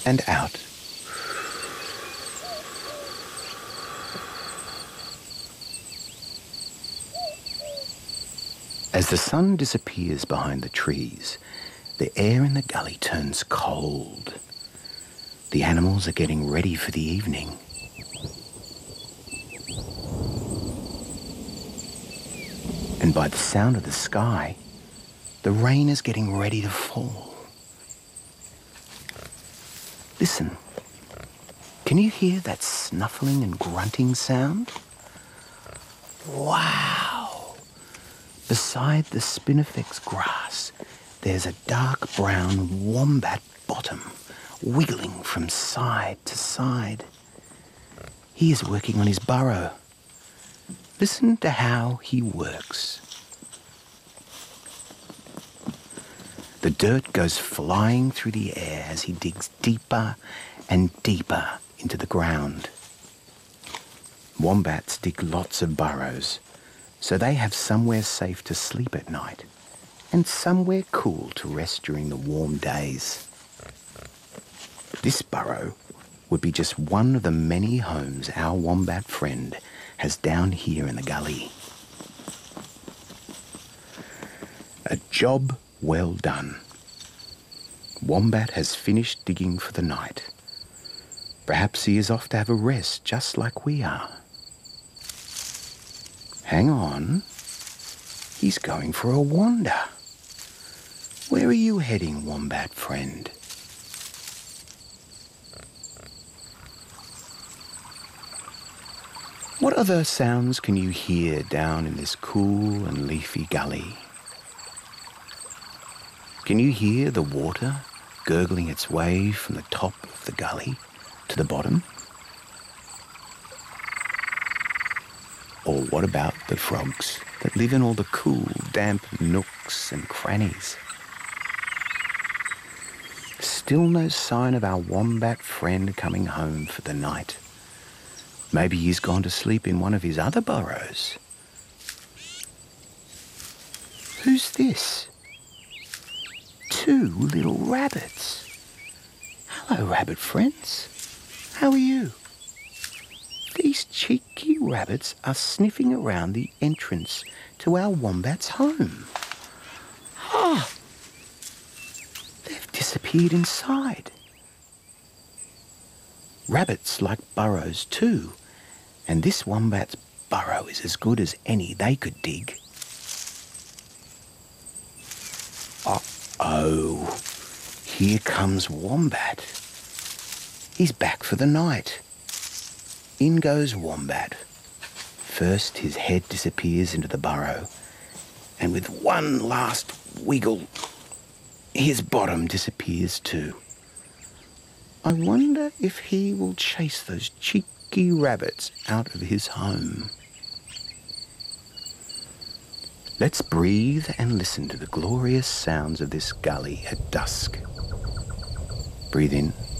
and out. As the sun disappears behind the trees, the air in the gully turns cold. The animals are getting ready for the evening. And by the sound of the sky, the rain is getting ready to fall. Listen, can you hear that snuffling and grunting sound? Wow! Beside the spinifex grass, there's a dark brown wombat bottom wiggling from side to side. He is working on his burrow. Listen to how he works. The dirt goes flying through the air as he digs deeper and deeper into the ground. Wombats dig lots of burrows, so they have somewhere safe to sleep at night and somewhere cool to rest during the warm days. This burrow would be just one of the many homes our wombat friend has down here in the gully. A job well done. Wombat has finished digging for the night. Perhaps he is off to have a rest just like we are. Hang on. He's going for a wander. Where are you heading, wombat friend? What other sounds can you hear down in this cool and leafy gully? Can you hear the water gurgling its way from the top of the gully to the bottom? Or what about the frogs that live in all the cool, damp nooks and crannies? Still no sign of our wombat friend coming home for the night. Maybe he's gone to sleep in one of his other burrows. Who's this? 2 little rabbits. Hello, rabbit friends. How are you? These cheeky rabbits are sniffing around the entrance to our wombat's home. Ah! They've disappeared inside. Rabbits like burrows too, and this wombat's burrow is as good as any they could dig. Uh-oh, here comes Wombat. He's back for the night. In goes Wombat. First his head disappears into the burrow, and with one last wiggle, his bottom disappears too. I wonder if he will chase those cheeky rabbits out of his home. Let's breathe and listen to the glorious sounds of this gully at dusk. Breathe in